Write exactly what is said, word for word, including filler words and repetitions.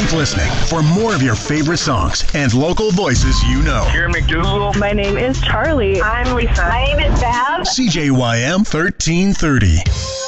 Keep listening for more of your favorite songs and local voices you know. Here, McDougal. My name is Charlie. I'm Lisa. My name is Bev. C J Y M thirteen thirty.